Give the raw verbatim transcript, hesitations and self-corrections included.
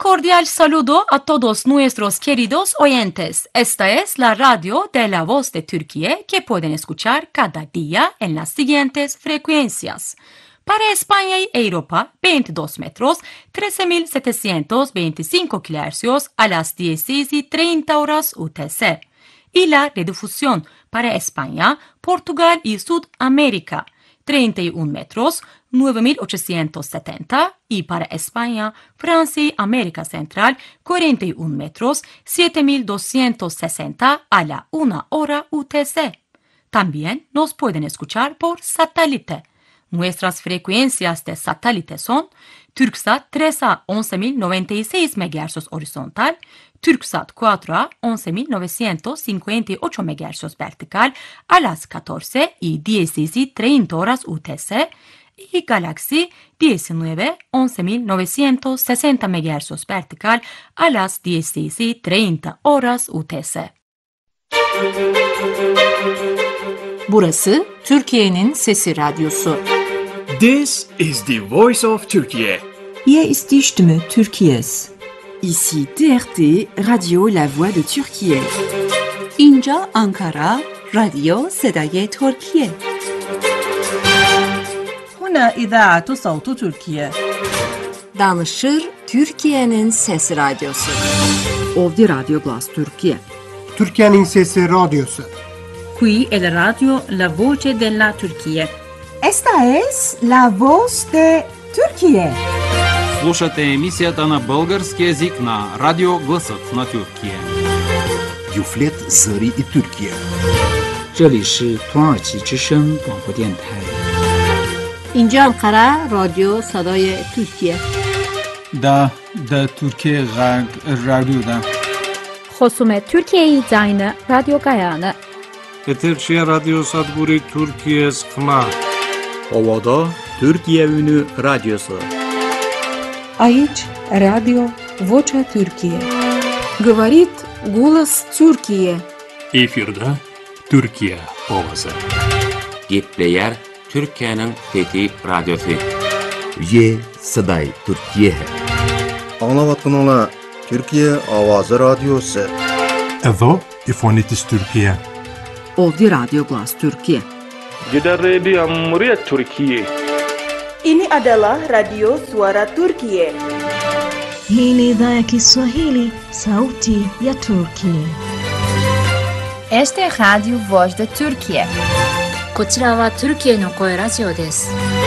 cordial saludo a todos nuestros queridos oyentes. Esta es la radio de La Voz de Turquía que pueden escuchar cada día en las siguientes frecuencias. Para España y Europa, veintidós metros, trece mil setecientos veinticinco kilohercios a las dieciséis y treinta horas U T C. Y la redifusión para España, Portugal y Sudamérica, treinta y un metros, nueve mil ochocientos setenta, y para España, Francia y América Central, cuarenta y un metros, siete mil doscientos sesenta a la una hora U T C. También nos pueden escuchar por satélite. Nuestras frecuencias de satélite son Turksat tres a once mil noventa y seis megahercios horizontal, Turksat cuatro a once mil novecientos cincuenta y ocho megahercios vertical a las catorce y dieciséis y treinta horas U T C y Galaxy diecinueve a once mil novecientos sesenta megahercios vertical a las dieciséis y treinta horas U T C. Burası Türkiye'nin Sesi Radyosu. This is the voice of Turkey. Hier ist die Stimme Türkiye's. Ici T R T, Radio La Voix de Türkiye. اینجا Ankara, رادیو صدای ترکیه. هنا إذاعة صوت تركيا. Danışır Türkiye'nin Sesi Radyosu. Ovdje Radio Glas Türkiye. Türkiye'nin Sesi Radyosu. Qui è la radio La Voce della Turchia. Esta es La Voz de Turquía. Слушате емисията на български език на Радио Гласът на Türkiye. Юфлет Зări и Türkiye. 这里是土耳其之声广播电台。 اینجا انقره رادیو صدای ترکیه. دا دا Türkiye رادیو دا. خصوم Türkiye زاین رادیو گایانه. Eterçiye Radyo Sadburi Türkiye Skma. Ovada Türkiye Ünü Radyosu. Aici Radio Vocea Türkiye. Говорит голос Türkiye. Efirde Türkiye ovası. Gepleyer Türkiye'nin Fethi Radyosu. Ye Saday Türkiye. Anlavatın Türkiye Avazı Radyosu. Evo İfonitis Türkiye. Ovdje Radio Glas Türkiye. Kita Radio Muryat Türkiye. Ini adalah Radio Suara Turkiye. Hii ni idhaa ya Kiswahili, sauti ya Turkiye. Este Radio Voz de Turkiye. こちらはトルキエの声ラジオです。